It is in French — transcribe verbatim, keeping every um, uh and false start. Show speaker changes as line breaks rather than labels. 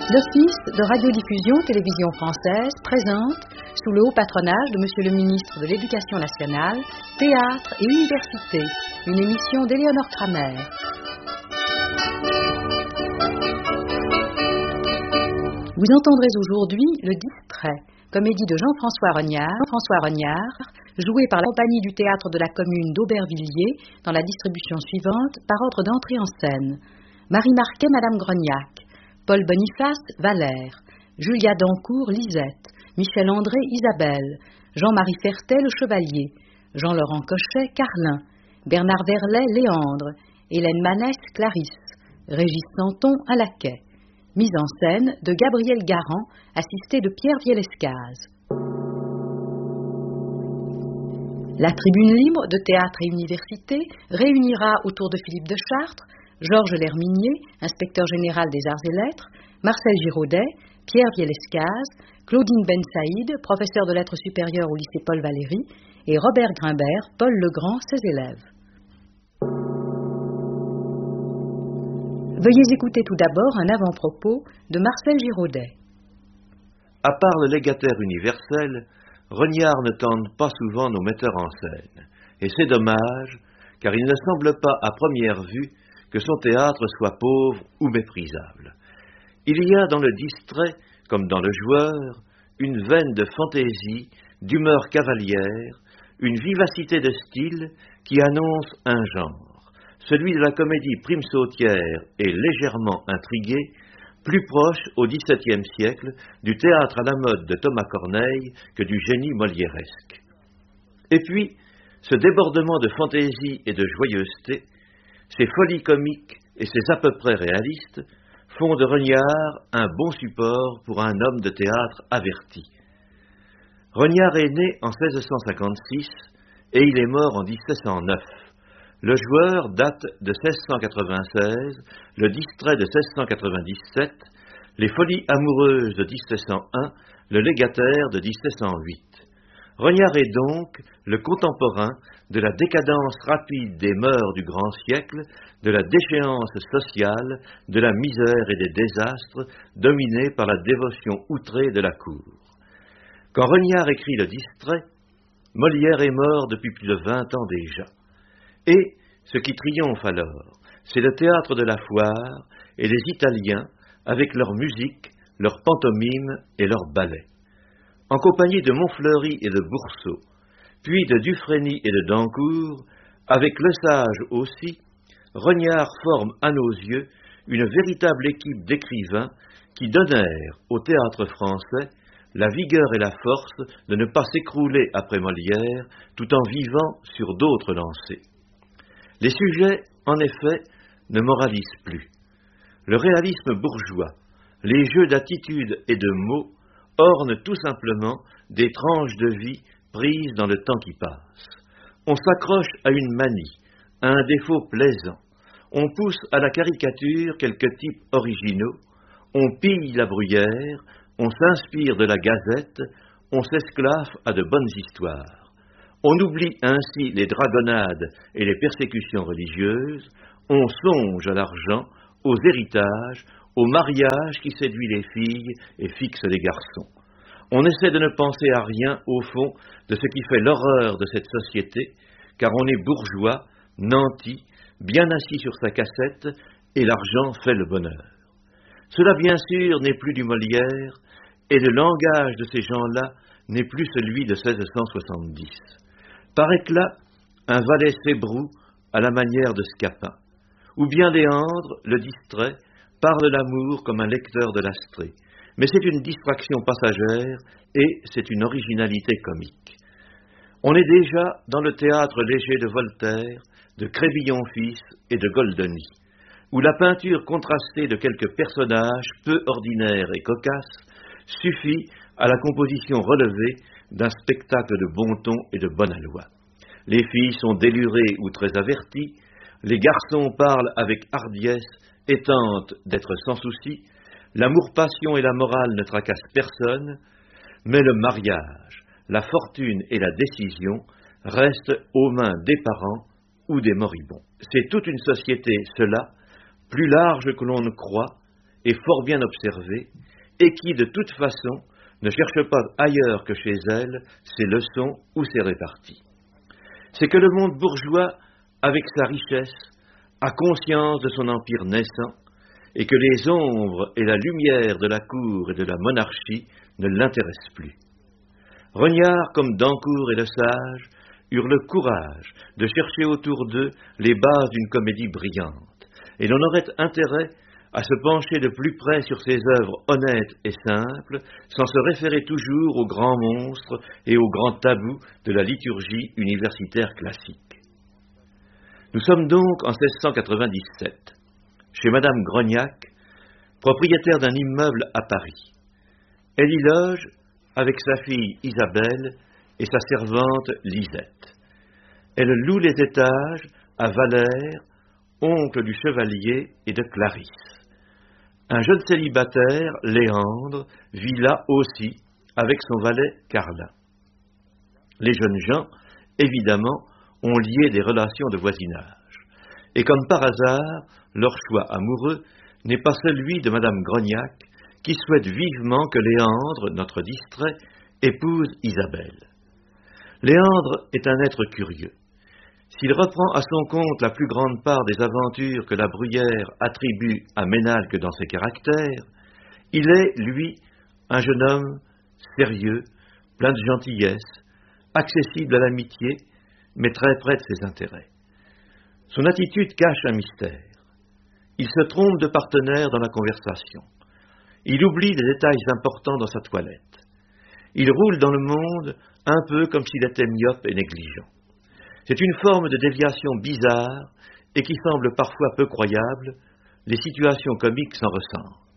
L'Office de radiodiffusion télévision française présente, sous le haut patronage de Monsieur le ministre de l'Éducation nationale, Théâtre et Université, une émission d'Éléonore Kramer. Vous entendrez aujourd'hui Le Distrait, comédie de Jean-François Rognard, François Rognard, jouée par la compagnie du théâtre de la commune d'Aubervilliers, dans la distribution suivante, par ordre d'entrée en scène. Marie Marquet, Madame Grognac, Paul Boniface, Valère, Julia Dancourt, Lisette, Michel André, Isabelle, Jean-Marie Fertet, le Chevalier, Jean-Laurent Cochet, Carlin, Bernard Verlet, Léandre, Hélène Manès, Clarisse, Régis Santon, un laquais. Mise en scène de Gabriel Garand, assisté de Pierre Vielescaz. La tribune libre de Théâtre et Université réunira autour de Philippe de Chartres Georges Lerminier, inspecteur général des arts et lettres, Marcel Giraudet, Pierre Vielescaz, Claudine Ben Saïd, professeur de lettres supérieures au lycée Paul Valéry, et Robert Grimbert, Paul Legrand, ses élèves. Veuillez écouter tout d'abord un avant-propos de Marcel Giraudet.
À part le légataire universel, Rognard ne tente pas souvent nos metteurs en scène. Et c'est dommage, car il ne semble pas à première vue que son théâtre soit pauvre ou méprisable. Il y a dans le distrait, comme dans le joueur, une veine de fantaisie, d'humeur cavalière, une vivacité de style qui annonce un genre, celui de la comédie prime sautière et légèrement intriguée, plus proche au dix-septième siècle du théâtre à la mode de Thomas Corneille que du génie molièresque. Et puis, ce débordement de fantaisie et de joyeuseté, ces folies comiques et ces à peu près réalistes font de Rognard un bon support pour un homme de théâtre averti. Rognard est né en seize cent cinquante-six et il est mort en dix-sept cent neuf. Le joueur date de seize cent quatre-vingt-seize, le distrait de seize cent quatre-vingt-dix-sept, les folies amoureuses de dix-sept cent un, le légataire de dix-sept cent huit. Rognard est donc le contemporain de la décadence rapide des mœurs du grand siècle, de la déchéance sociale, de la misère et des désastres dominés par la dévotion outrée de la cour. Quand Rognard écrit le distrait, Molière est mort depuis plus de vingt ans déjà. Et ce qui triomphe alors, c'est le théâtre de la foire et les Italiens avec leur musique, leur pantomime et leur ballet. En compagnie de Montfleury et de Boursault, puis de Dufresne et de Dancourt, avec Le Sage aussi, Rognard forme à nos yeux une véritable équipe d'écrivains qui donnèrent au théâtre français la vigueur et la force de ne pas s'écrouler après Molière, tout en vivant sur d'autres lancées. Les sujets, en effet, ne moralisent plus. Le réalisme bourgeois, les jeux d'attitude et de mots ornent tout simplement des tranches de vie prises dans le temps qui passe. On s'accroche à une manie, à un défaut plaisant. On pousse à la caricature quelques types originaux. On pille la bruyère, on s'inspire de la gazette, on s'esclaffe à de bonnes histoires. On oublie ainsi les dragonnades et les persécutions religieuses, on songe à l'argent, aux héritages, au mariage qui séduit les filles et fixe les garçons. On essaie de ne penser à rien, au fond, de ce qui fait l'horreur de cette société, car on est bourgeois, nanti, bien assis sur sa cassette, et l'argent fait le bonheur. Cela, bien sûr, n'est plus du Molière, et le langage de ces gens-là n'est plus celui de seize cent soixante-dix. Par éclat, un valet s'ébroue à la manière de Scapin. Ou bien Léandre, le distrait, parle de l'amour comme un lecteur de l'Astrée. Mais c'est une distraction passagère et c'est une originalité comique. On est déjà dans le théâtre léger de Voltaire, de Crébillon-Fils et de Goldoni, où la peinture contrastée de quelques personnages peu ordinaires et cocasses suffit à la composition relevée d'un spectacle de bon ton et de bonne aloi. Les filles sont délurées ou très averties, les garçons parlent avec hardiesse et tentent d'être sans souci, l'amour-passion et la morale ne tracassent personne, mais le mariage, la fortune et la décision restent aux mains des parents ou des moribonds. C'est toute une société, cela, plus large que l'on ne croit, et fort bien observée, et qui, de toute façon, ne cherche pas ailleurs que chez elle ses leçons ou ses réparties. C'est que le monde bourgeois, avec sa richesse, a conscience de son empire naissant, et que les ombres et la lumière de la cour et de la monarchie ne l'intéressent plus. Renard, comme Dancourt et Le Sage, eurent le courage de chercher autour d'eux les bases d'une comédie brillante, et l'on aurait intérêt à se pencher de plus près sur ces œuvres honnêtes et simples, sans se référer toujours aux grands monstres et aux grands tabous de la liturgie universitaire classique. Nous sommes donc en seize cent quatre-vingt-dix-sept, chez Madame Grognac, propriétaire d'un immeuble à Paris. Elle y loge avec sa fille Isabelle et sa servante Lisette. Elle loue les étages à Valère, oncle du chevalier et de Clarisse. Un jeune célibataire, Léandre, vit là aussi avec son valet Carlin. Les jeunes gens, évidemment, ont lié des relations de voisinage. Et comme par hasard, leur choix amoureux n'est pas celui de Madame Grognac, qui souhaite vivement que Léandre, notre distrait, épouse Isabelle. Léandre est un être curieux. S'il reprend à son compte la plus grande part des aventures que la Bruyère attribue à Ménalque dans ses caractères, il est, lui, un jeune homme sérieux, plein de gentillesse, accessible à l'amitié, mais très près de ses intérêts. Son attitude cache un mystère. Il se trompe de partenaire dans la conversation. Il oublie des détails importants dans sa toilette. Il roule dans le monde un peu comme s'il était myope et négligent. C'est une forme de déviation bizarre et qui semble parfois peu croyable. Les situations comiques s'en ressentent.